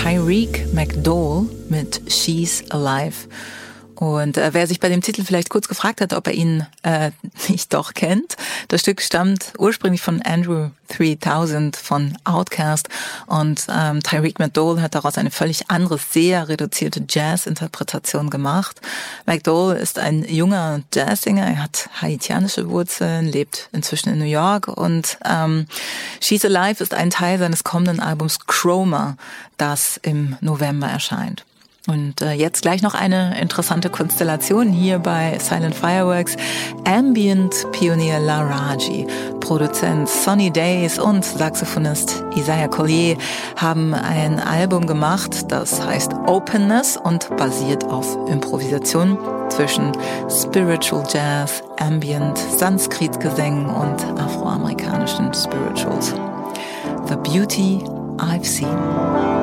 Tyreek McDowell mit She's Alive. Und wer sich bei dem Titel vielleicht kurz gefragt hat, ob er ihn nicht doch kennt, das Stück stammt ursprünglich von Andrew 3000 von Outkast und Tyreek McDowell hat daraus eine völlig andere, sehr reduzierte Jazz-Interpretation gemacht. McDowell ist ein junger Jazzsänger, er hat haitianische Wurzeln, lebt inzwischen in New York und She's Alive ist ein Teil seines kommenden Albums Chroma, das im November erscheint. Und jetzt gleich noch eine interessante Konstellation hier bei Silent Fireworks. Ambient-Pionier Laraji, Produzent Sonny Days und Saxophonist Isaiah Collier haben ein Album gemacht, das heißt Openness und basiert auf Improvisation zwischen Spiritual Jazz, Ambient, Sanskrit-Gesängen und afroamerikanischen Spirituals. The Beauty I've Seen.